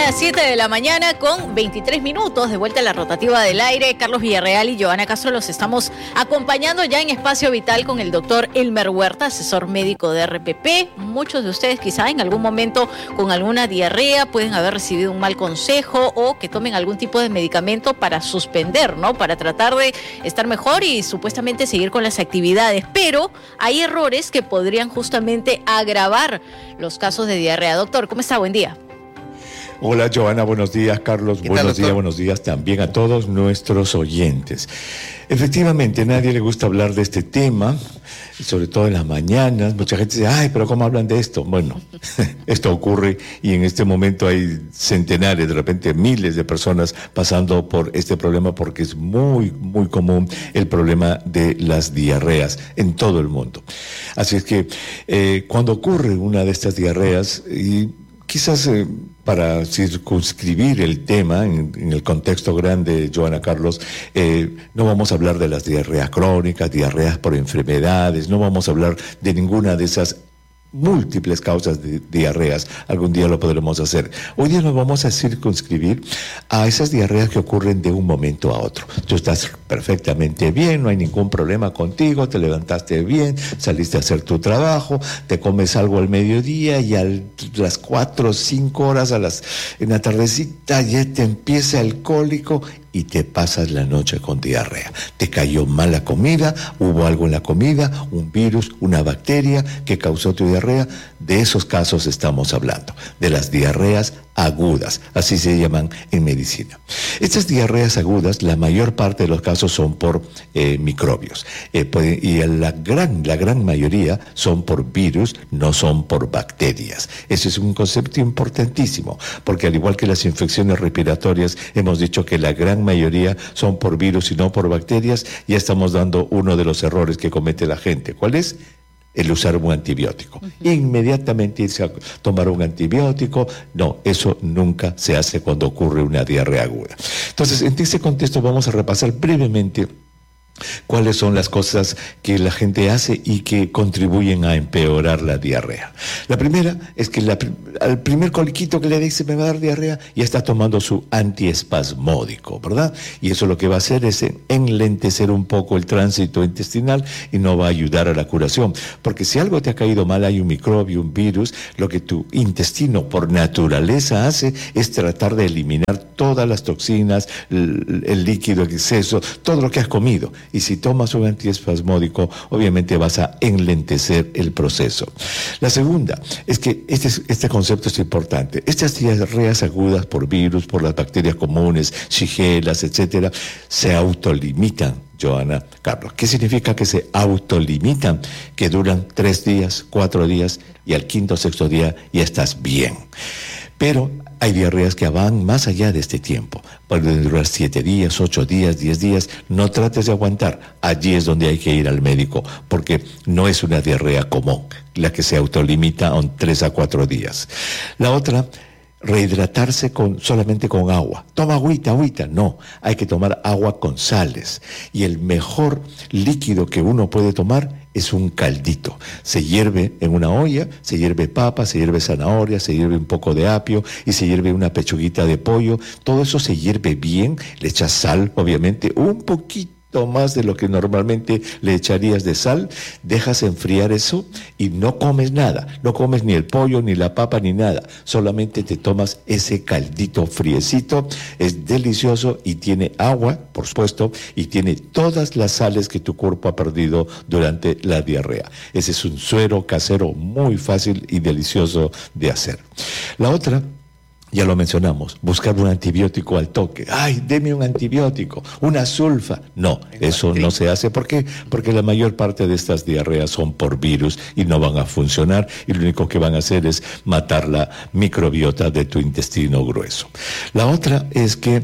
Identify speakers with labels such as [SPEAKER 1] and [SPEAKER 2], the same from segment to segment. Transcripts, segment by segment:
[SPEAKER 1] las 7 de la mañana con 23 minutos, de vuelta a la rotativa del aire. Carlos Villarreal y Johanna Castro los estamos acompañando ya en Espacio Vital con el doctor Elmer Huerta, asesor médico de RPP. Muchos de ustedes quizá en algún momento con alguna diarrea pueden haber recibido un mal consejo o que tomen algún tipo de medicamento para suspender, ¿no? Para tratar de estar mejor y supuestamente seguir con las actividades. Pero hay errores que podrían justamente agravar los casos de diarrea. Doctor, ¿cómo está? Buen día.
[SPEAKER 2] Hola Johanna, buenos días. Carlos, buenos días también a todos nuestros oyentes. Efectivamente, a nadie le gusta hablar de este tema, sobre todo en las mañanas. Mucha gente dice, ay, pero ¿cómo hablan de esto? Bueno, esto ocurre y en este momento hay centenares, de repente miles de personas pasando por este problema porque es muy, muy común el problema de las diarreas en todo el mundo. Así es que cuando ocurre una de estas diarreas, y quizás para circunscribir el tema en el contexto grande, Johanna, Carlos, no vamos a hablar de las diarreas crónicas, diarreas por enfermedades, no vamos a hablar de ninguna de esas múltiples causas de diarreas. Algún día lo podremos hacer. Hoy día nos vamos a circunscribir a esas diarreas que ocurren de un momento a otro. Tú estás perfectamente bien, no hay ningún problema contigo, te levantaste bien, saliste a hacer tu trabajo, te comes algo al mediodía y a las 4 o 5 horas en la tardecita ya te empieza el cólico y te pasas la noche con diarrea. Te cayó mal la comida, hubo algo en la comida, un virus, una bacteria que causó tu diarrea. De esos casos estamos hablando, de las diarreas agudas, así se llaman en medicina. Estas diarreas agudas, la mayor parte de los casos son por microbios, y la gran mayoría son por virus, no son por bacterias. Ese es un concepto importantísimo, porque al igual que las infecciones respiratorias, hemos dicho que la gran mayoría son por virus y no por bacterias. Ya estamos dando uno de los errores que comete la gente. ¿Cuál es? El usar un antibiótico. Inmediatamente irse a tomar un antibiótico. No, eso nunca se hace cuando ocurre una diarrea aguda. Entonces, en este contexto vamos a repasar brevemente cuáles son las cosas que la gente hace y que contribuyen a empeorar la diarrea. La primera es que al primer coliquito que le dice me va a dar diarrea, ya está tomando su antiespasmódico, ¿verdad? Y eso lo que va a hacer es enlentecer un poco el tránsito intestinal y no va a ayudar a la curación. Porque si algo te ha caído mal, hay un microbio, un virus, lo que tu intestino por naturaleza hace es tratar de eliminar todas las toxinas, el líquido, el exceso, todo lo que has comido. Y si tomas un antiespasmódico, obviamente vas a enlentecer el proceso. La segunda es que este concepto es importante. Estas diarreas agudas por virus, por las bacterias comunes, shigellas, etcétera, se autolimitan, Johanna, Carlos. ¿Qué significa que se autolimitan? Que duran 3 días, 4 días y al 5º o 6º día ya estás bien. Pero hay diarreas que van más allá de este tiempo. Pueden durar 7 días, 8 días, 10 días. No trates de aguantar. Allí es donde hay que ir al médico, porque no es una diarrea común, la que se autolimita a 3 a 4 días. La otra, rehidratarse solamente con agua. Toma agüita. No, hay que tomar agua con sales. Y el mejor líquido que uno puede tomar es un caldito. Se hierve en una olla, se hierve papa, se hierve zanahoria, se hierve un poco de apio y se hierve una pechuguita de pollo. Todo eso se hierve bien, le echas sal, obviamente, un poquito más de lo que normalmente le echarías de sal, dejas enfriar eso y no comes nada, no comes ni el pollo, ni la papa, ni nada, solamente te tomas ese caldito friecito, es delicioso y tiene agua, por supuesto, y tiene todas las sales que tu cuerpo ha perdido durante la diarrea. Ese es un suero casero muy fácil y delicioso de hacer. La otra, ya lo mencionamos, buscar un antibiótico al toque. ¡Ay, deme un antibiótico! ¡Una sulfa! No, eso no se hace. ¿Por qué? Porque la mayor parte de estas diarreas son por virus y no van a funcionar y lo único que van a hacer es matar la microbiota de tu intestino grueso. La otra es que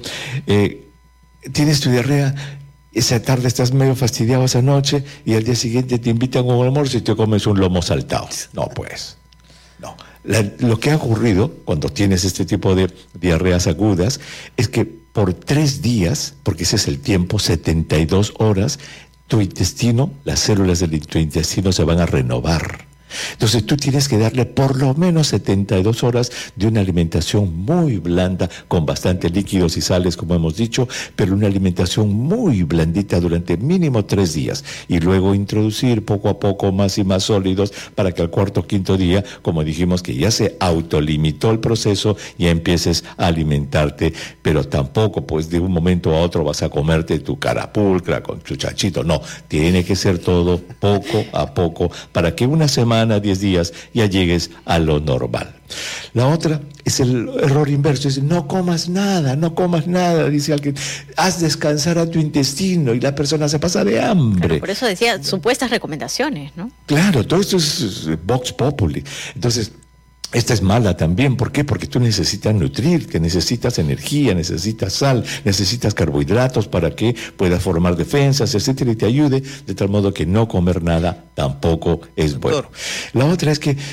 [SPEAKER 2] tienes tu diarrea, esa tarde estás medio fastidiado esa noche y al día siguiente te invitan a un almuerzo y te comes un lomo saltado. No, pues, no. Lo que ha ocurrido cuando tienes este tipo de diarreas agudas es que por 3 días, porque ese es el tiempo, 72 horas, tu intestino, las células de tu intestino se van a renovar. Entonces tú tienes que darle por lo menos 72 horas de una alimentación muy blanda, con bastante líquidos y sales, como hemos dicho, pero una alimentación muy blandita durante mínimo 3 días. Y luego introducir poco a poco más y más sólidos para que al cuarto o quinto día, como dijimos, que ya se autolimitó el proceso, ya empieces a alimentarte, pero tampoco pues de un momento a otro vas a comerte tu carapulcra con tu chanchito. No, tiene que ser todo poco a poco para que una semana, 10 días, ya llegues a lo normal. La otra es el error inverso, es no comas nada, dice alguien, haz descansar a tu intestino y la persona se pasa de hambre.
[SPEAKER 1] Claro, por eso decía supuestas recomendaciones, ¿no?
[SPEAKER 2] Claro, todo esto es Vox Populi. Entonces, esta es mala también. ¿Por qué? Porque tú necesitas nutrirte, necesitas energía, necesitas sal, necesitas carbohidratos para que puedas formar defensas, etcétera, y te ayude, de tal modo que no comer nada tampoco es bueno. La otra es que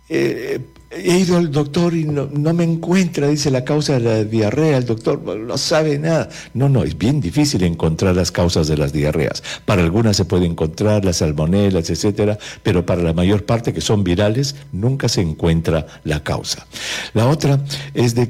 [SPEAKER 2] he ido al doctor y no me encuentra, dice, la causa de la diarrea. El doctor no sabe nada. No, es bien difícil encontrar las causas de las diarreas. Para algunas se puede encontrar las salmonelas, etcétera, pero para la mayor parte, que son virales, nunca se encuentra la causa. La otra es de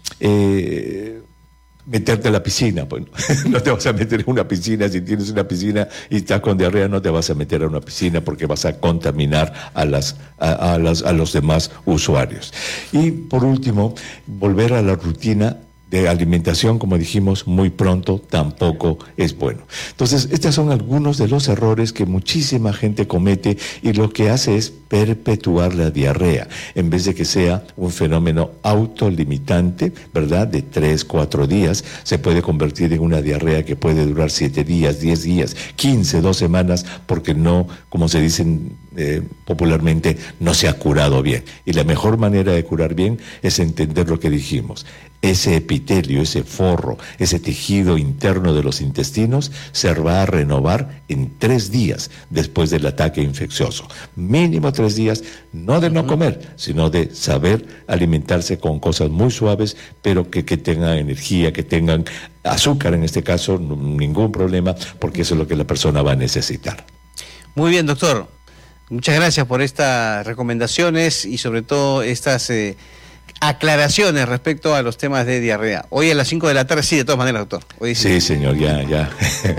[SPEAKER 2] que meterte a la piscina. Bueno, no te vas a meter en una piscina. Si tienes una piscina y estás con diarrea, no te vas a meter a una piscina porque vas a contaminar a los demás usuarios. Y por último, volver a la rutina de alimentación, como dijimos, muy pronto tampoco es bueno. Entonces, estos son algunos de los errores que muchísima gente comete, y lo que hace es perpetuar la diarrea, en vez de que sea un fenómeno autolimitante, ¿verdad? De 3, 4 días, se puede convertir en una diarrea que puede durar 7 días, 10 días, 15, 2 semanas, porque no, como se dicen popularmente, no se ha curado bien. Y la mejor manera de curar bien es entender lo que dijimos. Ese epitelio, ese forro, ese tejido interno de los intestinos se va a renovar en 3 días después del ataque infeccioso. Mínimo 3 días, no de no comer, sino de saber alimentarse con cosas muy suaves, pero que tengan energía, que tengan azúcar en este caso, ningún problema, porque eso es lo que la persona va a necesitar.
[SPEAKER 3] Muy bien, doctor. Muchas gracias por estas recomendaciones y sobre todo estas aclaraciones respecto a los temas de diarrea. Hoy a las 5 de la tarde, sí, de todas maneras, doctor. Hoy
[SPEAKER 2] sí, señor, ya.
[SPEAKER 3] ya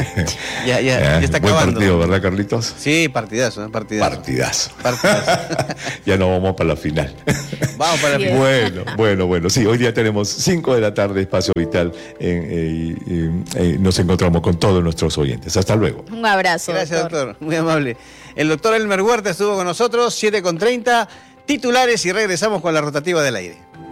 [SPEAKER 3] está acabando.
[SPEAKER 2] Buen partido, ¿verdad, Carlitos?
[SPEAKER 3] Sí, partidazo.
[SPEAKER 2] Partidazo. Ya nos vamos para la final.
[SPEAKER 3] Vamos para la final.
[SPEAKER 2] Bueno. Sí, hoy día tenemos 5 de la tarde, Espacio Vital. Nos encontramos con todos nuestros oyentes. Hasta luego.
[SPEAKER 1] Un abrazo.
[SPEAKER 3] Gracias, doctor. Muy amable. El doctor Elmer Huerta estuvo con nosotros, 7:30. Titulares y regresamos con la rotativa del aire.